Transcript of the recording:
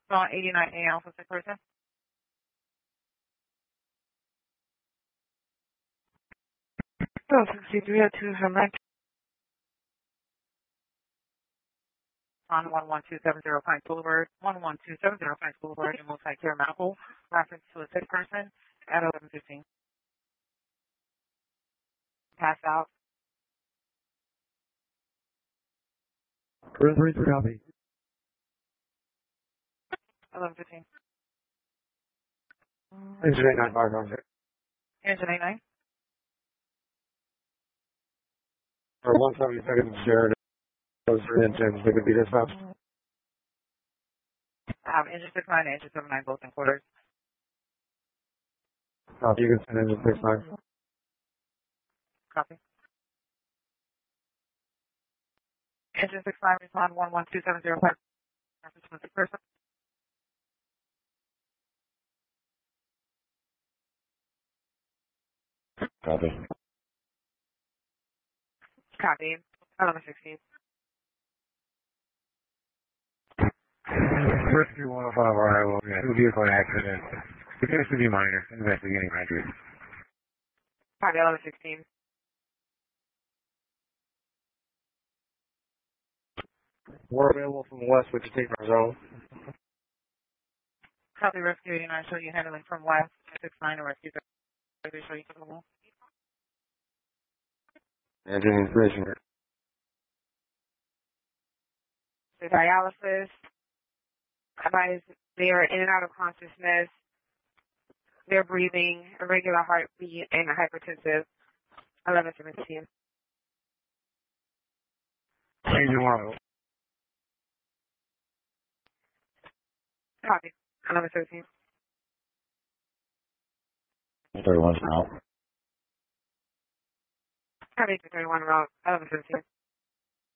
On 89A Alpha 6 person. Oh, 6302 Herman. On 11270 Pines Boulevard, 11270 Pines Boulevard, in Multi-Care Medical, reference to a sick person at 11:15. Pass out. 3 copy. 11:15. Engine 895, Engine 89. or 172nd Sheridan, those 3 engines, they could be dispatched. Engine 69 and engine 79 both in quarters. You can send engine 69. Copy. Engine 69 respond 11270 Pines. Reference to a sick person. Copy. Copy. 11:16. Rescue 105 Iowa, we had 2 vehicle accidents. It appears to be minor, investigating injuries. Copy. 11:16. We're available from west, which is taking our zone. Copy. Rescue 89. Show you handling from west. 69 and rescue 30. Show you capable. Engine information. The dialysis. Advise they are in and out of consciousness. They're breathing, irregular heartbeat, and hypertensive. 11:17. Engine 105. Copy. 11:13. 31's out. Copy. 31 route. 11:15.